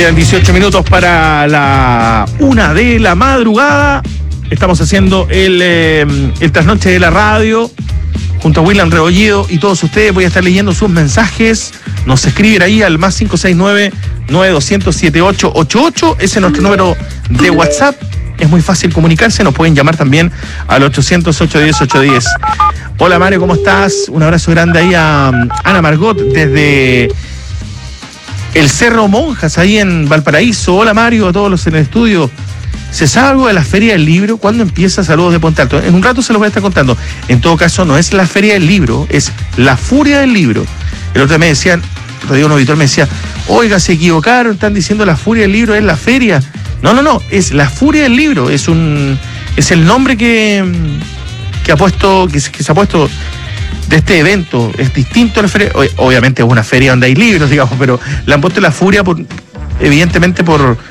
Quedan 18 minutos para la 1 de la madrugada. Estamos haciendo el trasnoche de la radio junto a William Rebolledo y todos ustedes. Voy a estar leyendo sus mensajes. Nos escriben ahí al más 569-9200-7888. Ese es nuestro número de WhatsApp. Es muy fácil comunicarse. Nos pueden llamar también al 800-810-810. Hola Mario, ¿cómo estás? Un abrazo grande ahí a Ana Margot desde el Cerro Monjas, ahí en Valparaíso. Hola Mario, a todos los en el estudio. ¿Se sabe algo de la Feria del Libro? ¿Cuándo empieza? Saludos de Ponte Alto. En un rato se los voy a estar contando. En todo caso, no es la Feria del Libro, es la Furia del Libro. El otro día me decían, un auditor me decía, oiga, se equivocaron, están diciendo la Furia del Libro es la feria. No, es la Furia del Libro, es el nombre que se ha puesto de este evento. Es distinto a la feria. Obviamente es una feria donde hay libros, digamos, pero le han puesto la Furia evidentemente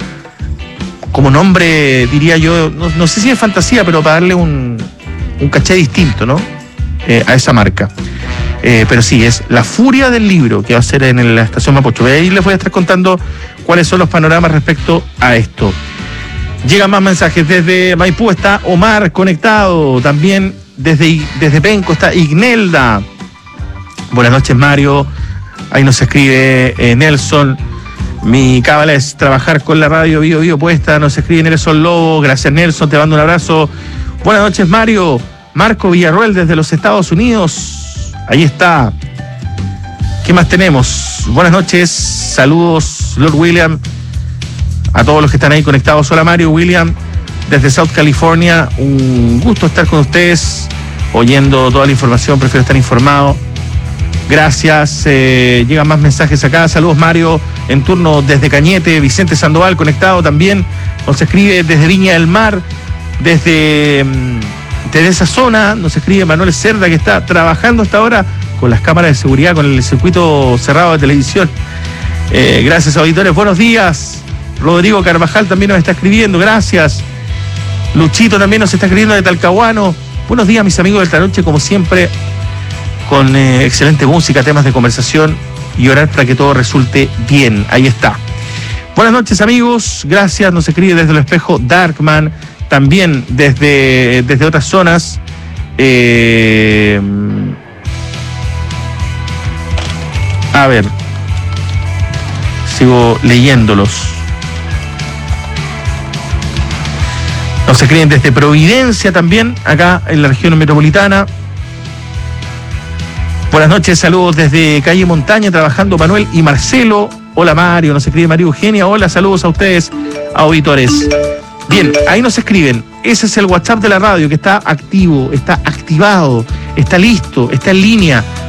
como nombre, diría yo, no sé si es fantasía, pero para darle un caché distinto, ¿no? A esa marca. Pero sí, es la Furia del Libro, que va a ser en la estación Mapocho. Ahí les voy a estar contando cuáles son los panoramas respecto a esto. Llegan más mensajes. Desde Maipú está Omar conectado. También desde Penco está Ignelda. Buenas noches, Mario. Ahí nos escribe Nelson. Mi cábala es trabajar con la radio Bio puesta. Nos escribe Nelson Lobo. Gracias, Nelson. Te mando un abrazo. Buenas noches, Mario. Marco Villarroel desde los Estados Unidos. Ahí está. ¿Qué más tenemos? Buenas noches. Saludos, Lord William. A todos los que están ahí conectados. Hola, Mario, William. Desde South California. Un gusto estar con ustedes. Oyendo toda la información. Prefiero estar informado. Gracias. Llegan más mensajes acá. Saludos, Mario. En turno desde Cañete. Vicente Sandoval conectado también. Nos escribe desde Viña del Mar. Desde esa zona nos escribe Manuel Cerda, que está trabajando hasta ahora con las cámaras de seguridad, con el circuito cerrado de televisión. Gracias, auditores. Buenos días. Rodrigo Carvajal también nos está escribiendo. Gracias. Luchito también nos está escribiendo de Talcahuano. Buenos días, mis amigos de esta noche, como siempre, con excelente música, temas de conversación y orar para que todo resulte bien. Ahí está. Buenas noches, amigos. Gracias. Nos escribe desde el Espejo Darkman, también desde otras zonas. A ver, sigo leyéndolos. Nos escriben desde Providencia también, acá en la región metropolitana. Buenas noches, saludos desde Calle Montaña, trabajando Manuel y Marcelo. Hola, Mario. Nos escribe María Eugenia. Hola, saludos a ustedes, auditores. Bien, ahí nos escriben. Ese es el WhatsApp de la radio, que está activo, está activado, está listo, está en línea.